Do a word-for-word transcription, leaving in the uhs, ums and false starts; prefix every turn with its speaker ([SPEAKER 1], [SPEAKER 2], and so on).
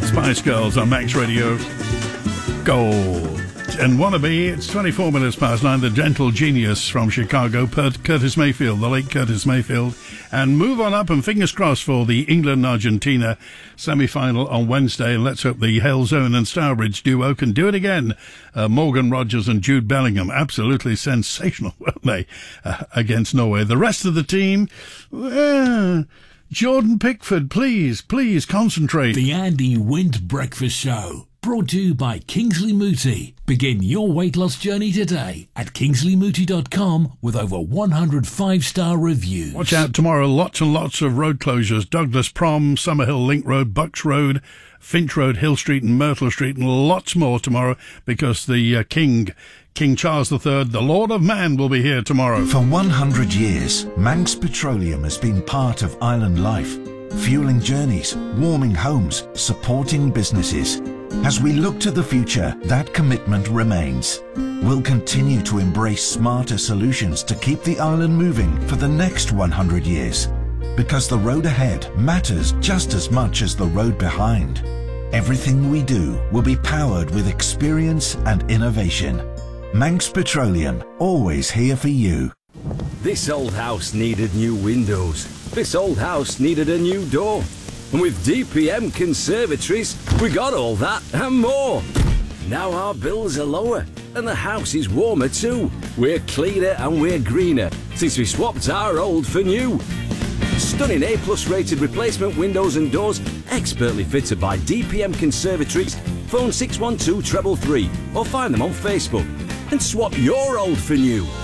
[SPEAKER 1] Spice Girls on Max Radio Gold. And Wannabe, it's twenty-four minutes past nine. The Gentle Genius from Chicago, Curtis Mayfield, the late Curtis Mayfield. And move on up and fingers crossed for the England-Argentina semi-final on Wednesday. And let's hope the Hale Zone and Stourbridge duo can do it again. Uh, Morgan Rogers and Jude Bellingham, absolutely sensational, weren't they, uh, against Norway. The rest of the team, uh, Jordan Pickford, please, please concentrate.
[SPEAKER 2] The Andy Wint Breakfast Show. Brought to you by Kingsley Mooti. Begin your weight loss journey today at kingsley mooti dot com with over one hundred five-star reviews.
[SPEAKER 1] Watch out tomorrow, lots and lots of road closures. Douglas Prom, Summerhill Link Road, Bucks Road, Finch Road, Hill Street and Myrtle Street, and lots more tomorrow because the uh, King, King Charles the Third, the Lord of Man, will be here tomorrow.
[SPEAKER 3] For one hundred years, Manx Petroleum has been part of island life, fueling journeys, warming homes, supporting businesses. As we look to the future, that commitment remains. We'll continue to embrace smarter solutions to keep the island moving for the next one hundred years. Because the road ahead matters just as much as the road behind. Everything we do will be powered with experience and innovation. Manx Petroleum, always here for you.
[SPEAKER 4] This old house needed new windows. This old house needed a new door. And with D P M Conservatories, we got all that and more. Now our bills are lower and the house is warmer too. We're cleaner and we're greener since we swapped our old for new. Stunning A plus rated replacement windows and doors, expertly fitted by D P M Conservatories. Phone six one two three three three or find them on Facebook and swap your old for new.